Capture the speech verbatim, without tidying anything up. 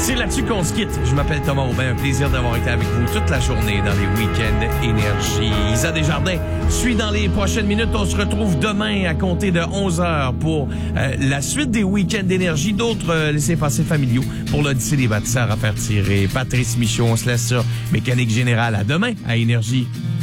C'est là-dessus qu'on se quitte. Je m'appelle Thomas Aubin. Un plaisir d'avoir été avec vous toute la journée dans les Week-ends Énergie. Isa Desjardins suit dans les prochaines minutes. On se retrouve demain à compter de onze heures pour euh, la suite des Week-ends Énergie. D'autres euh, laissez-passer familiaux pour l'Odyssée des bâtisseurs à faire tirer. Patrice Michaud, on se laisse sur Mécanique Générale. À demain à Énergie.